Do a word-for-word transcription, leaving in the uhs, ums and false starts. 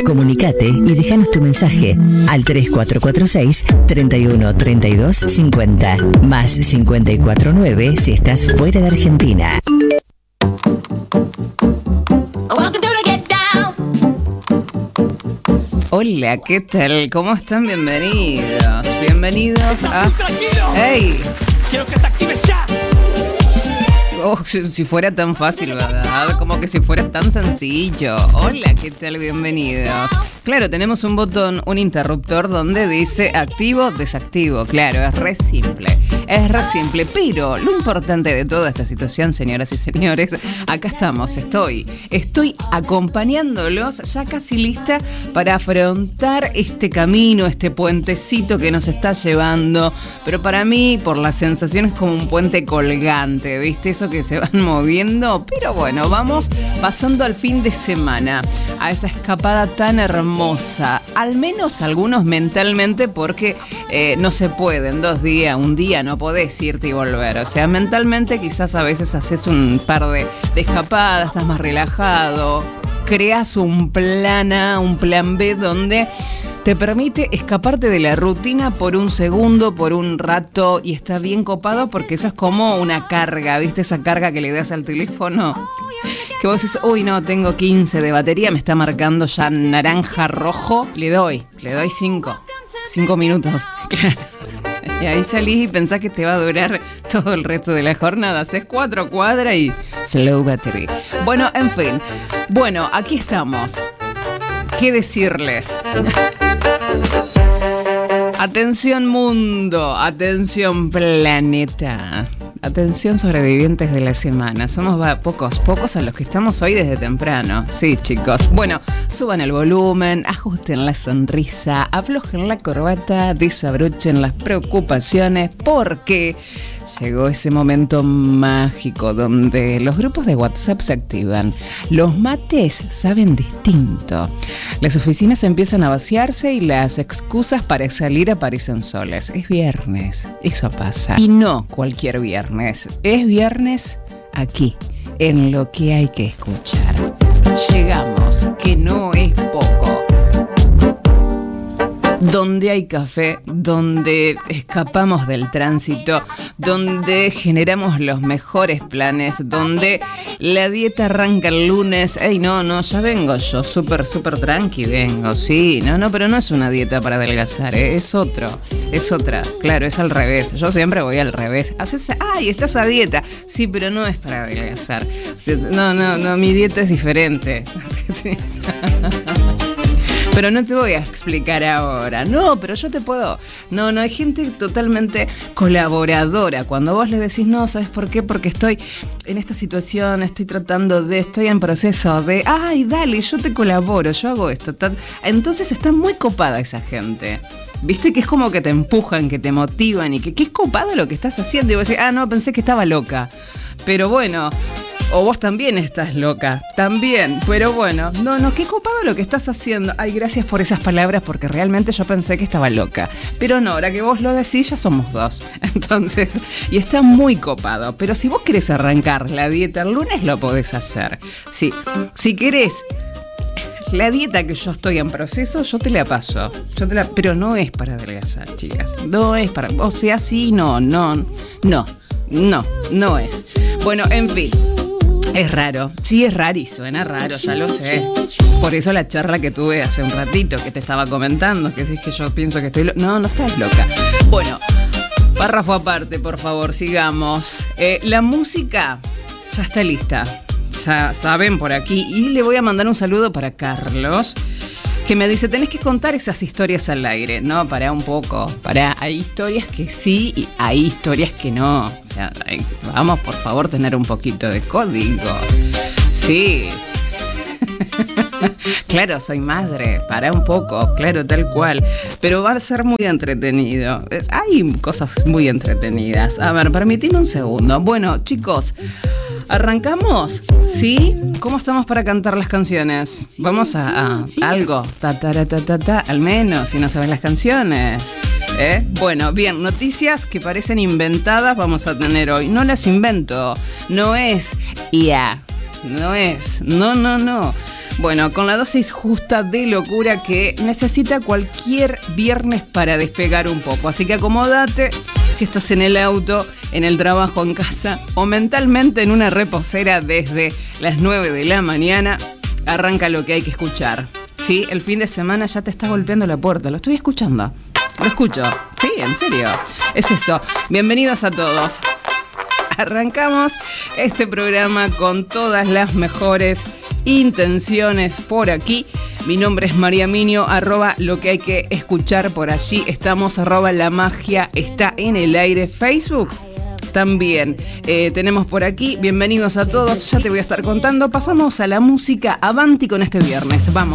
Comunicate y déjanos tu mensaje al tres cuatro cuatro seis, treinta y uno, treinta y dos, cincuenta, más cincuenta y cuatro nueve si estás fuera de Argentina. Hola, ¿qué tal? ¿Cómo están? Bienvenidos. Bienvenidos a... ¡Hey! ¡Quiero que te actives ya! Oh, si, si fuera tan fácil, ¿verdad? Como que si fuera tan sencillo. Hola, ¿qué tal? Bienvenidos. Claro, tenemos un botón, un interruptor donde dice activo, desactivo. Claro, es re simple. Es re simple. Pero lo importante de toda esta situación, señoras y señores, acá estamos, estoy. Estoy acompañándolos, ya casi lista para afrontar este camino, este puentecito que nos está llevando. Pero para mí, por la sensación, es como un puente colgante, ¿viste? Eso que se van moviendo, pero bueno, vamos pasando al fin de semana, a esa escapada tan hermosa, al menos algunos mentalmente, porque eh, no se puede en dos días, un día no podés irte y volver, o sea, mentalmente quizás a veces haces un par de, de escapadas, estás más relajado, creas un plan A, un plan B donde te permite escaparte de la rutina por un segundo, por un rato, y está bien copado porque eso es como una carga, ¿viste? Esa carga que le das al teléfono, que vos decís, uy, no, tengo quince de batería, me está marcando ya naranja, rojo, le doy, le doy cinco, cinco minutos, claro. Y ahí salís y pensás que te va a durar todo el resto de la jornada. Haces cuatro cuadras y slow battery. Bueno, en fin. Bueno, aquí estamos. ¿Qué decirles? Atención mundo, atención planeta, atención sobrevivientes de la semana. Somos pocos, pocos a los que estamos hoy desde temprano. Sí, chicos. Bueno, suban el volumen, ajusten la sonrisa, aflojen la corbata, desabrochen las preocupaciones, porque llegó ese momento mágico donde los grupos de WhatsApp se activan. Los mates saben distinto. Las oficinas empiezan a vaciarse y las excusas para salir aparecen solas. Es viernes, eso pasa. Y no cualquier viernes. Es viernes aquí, en Lo que hay que escuchar. Llegamos, que no es poco. Donde hay café, donde escapamos del tránsito, donde generamos los mejores planes, donde la dieta arranca el lunes. Ey, no, no, ya vengo yo, súper, súper tranqui vengo, sí, no, no, pero no es una dieta para adelgazar, ¿eh? Es otro, es otra, claro, es al revés, yo siempre voy al revés. Haces, ay, estás a dieta, sí, pero no es para adelgazar, no, no, no, mi dieta es diferente. Pero no te voy a explicar ahora. No, pero yo te puedo. No, no, hay gente totalmente colaboradora. Cuando vos le decís, no, ¿sabes por qué? Porque estoy en esta situación, estoy tratando de, estoy en proceso de, ay, dale, yo te colaboro, yo hago esto. Entonces está muy copada esa gente. Viste que es como que te empujan, que te motivan y que qué es copado lo que estás haciendo. Y vos decís, ah, no, pensé que estaba loca. Pero bueno... O vos también estás loca, también, pero bueno, no, no, qué copado lo que estás haciendo. Ay, gracias por esas palabras porque realmente yo pensé que estaba loca. Pero no, ahora que vos lo decís ya somos dos. Entonces, y está muy copado. Pero si vos querés arrancar la dieta el lunes lo podés hacer. Sí, si querés la dieta que yo estoy en proceso, yo te la paso. Yo te la, pero no es para adelgazar, chicas. No es para, o sea, sí, no, no, no, no, no es. Bueno, en fin. Es raro, sí es raro y suena raro, ya lo sé. Por eso la charla que tuve hace un ratito, que te estaba comentando, que dije yo pienso que estoy loca. No, no estás loca. Bueno, párrafo aparte, por favor, sigamos. Eh, la música ya está lista, ya saben por aquí. Y le voy a mandar un saludo para Carlos, que me dice, tenés que contar esas historias al aire. No, pará un poco, pará, hay historias que sí y hay historias que no. O sea, hay, vamos, por favor, tener un poquito de código. Sí. Claro, soy madre, pará un poco, claro, tal cual. Pero va a ser muy entretenido. Es, hay cosas muy entretenidas. A ver, permitime un segundo. Bueno, chicos, ¿arrancamos? ¿Sí? ¿Cómo estamos para cantar las canciones? Vamos a, a algo. Ta, ta, ta, ta, ta, al menos, si no saben las canciones. ¿Eh? Bueno, bien, noticias que parecen inventadas vamos a tener hoy. No las invento. No es I A. No es. No, no, no. Bueno, con la dosis justa de locura que necesita cualquier viernes para despegar un poco. Así que acomódate si estás en el auto, en el trabajo, en casa o mentalmente en una reposera desde las nueve de la mañana. Arranca lo que hay que escuchar. Sí, el fin de semana ya te está golpeando la puerta. Lo estoy escuchando. Lo escucho. Sí, en serio. Es eso. Bienvenidos a todos. Arrancamos este programa con todas las mejores intenciones por aquí. Mi nombre es María Minio, arroba lo que hay que escuchar por allí. Estamos, arroba la magia está en el aire. Facebook también eh, tenemos por aquí. Bienvenidos a todos. Ya te voy a estar contando. Pasamos a la música. Avanti con este viernes. Vamos.